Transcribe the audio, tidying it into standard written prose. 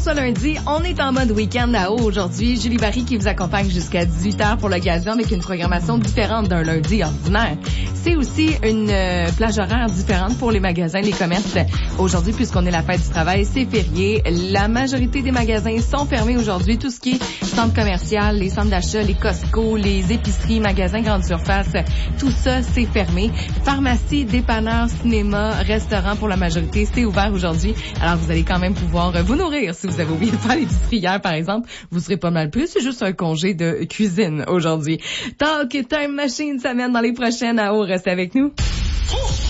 ce lundi, on est en mode week-end à eau aujourd'hui. Julie Barry qui vous accompagne jusqu'à 18h pour l'occasion avec une programmation différente d'un lundi ordinaire. C'est aussi une plage horaire différente pour les magasins, les commerces. Aujourd'hui, puisqu'on est la fête du travail, c'est férié. La majorité des magasins sont fermés aujourd'hui. Tout ce qui est centre commercial, les centres d'achat, les Costco, les épiceries, magasins grande surface, tout ça, c'est fermé. Pharmacie, dépanneur, cinéma, restaurant pour la majorité, c'est ouvert aujourd'hui. Alors, vous allez quand même pouvoir vous nourrir. Si vous avez oublié de faire l'épicerie hier, par exemple, vous serez pas mal plus. C'est juste un congé de cuisine aujourd'hui. Talk Time Machine s'amène dans les prochaines à eau. Restez avec nous.